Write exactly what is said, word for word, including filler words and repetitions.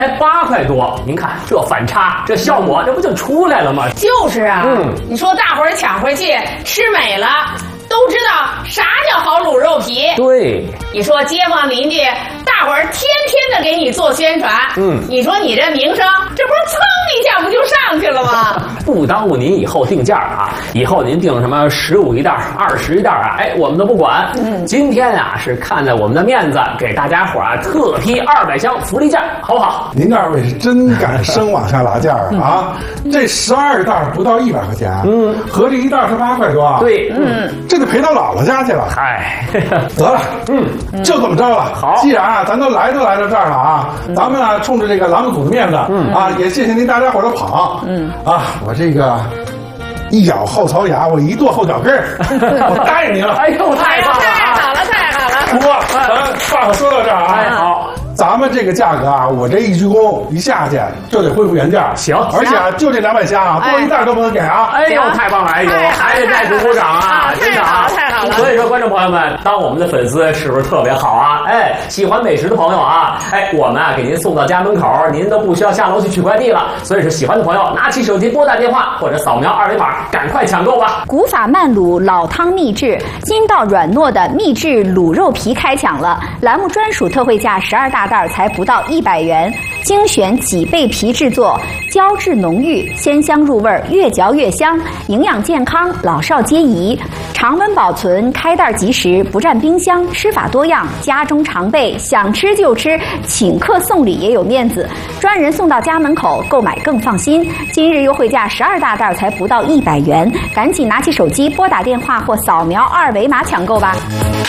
哎，八块多，您看这反差，这效果这不就出来了吗？ 就是啊， 嗯， 你说大伙儿抢回去吃美了，都知道啥叫好卤肉皮。 对， 你说街坊邻居，大伙儿天天的给你做宣传， 嗯， 你说你这名声，这不是蹭一下不就上去了吗？ 不耽误您以后定价啊！以后您定什么十五一袋、二十一袋啊，哎，我们都不管。嗯，今天啊是看在我们的面子，给大家伙儿啊特批二百箱福利价，好不好？ 您这二位是真敢生往下拉价啊！啊，这十二袋不到一百块钱，嗯，合着一袋是八块多。 对，嗯， 这得赔到姥姥家去了。 嗨， 得了，嗯，就这么着了。 好， 既然啊，咱都来都来到这儿了啊，咱们呢冲着这个栏目组的面子，嗯啊，也谢谢您大家伙儿的捧，嗯啊，我这个一咬后槽牙，我一跺后脚跟儿，我答应您了。 哎呦，太棒了！ 太好了，太好了！ 不过咱话可说到这儿啊， 哎，好。 咱们这个价格啊，我这一鞠躬一下去就得恢复原价。 行， 而且啊，就这两百箱啊，多一袋都不能给啊！ 哎呦，太棒了！哎呦，还得再鼓鼓掌啊！真的啊， 太好了！ 所以说，观众朋友们，当我们的粉丝是不是特别好啊？哎，喜欢美食的朋友啊，哎，我们啊给您送到家门口，您都不需要下楼去取快递了。所以说，喜欢的朋友拿起手机拨打电话或者扫描二维码，赶快抢购吧！ 古法慢卤老汤秘制，筋道软糯的秘制卤肉皮开抢了，栏目专属特惠价十二大袋才不到一百元，精选几倍皮制作，胶质浓郁，鲜香入味，越嚼越香，营养健康，老少皆宜，常温保存，开袋即食，不占冰箱，吃法多样，家中常备，想吃就吃，请客送礼也有面子，专人送到家门口，购买更放心。今日优惠价十二大袋才不到一百元，赶紧拿起手机拨打电话或扫描二维码抢购吧。